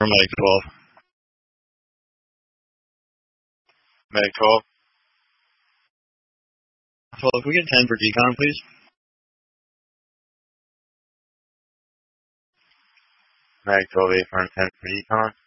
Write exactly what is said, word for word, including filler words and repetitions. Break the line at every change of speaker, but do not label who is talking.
Medic twelve. Medic twelve. twelve, can we get ten for decon, please? Medic twelve, eight for ten for decon.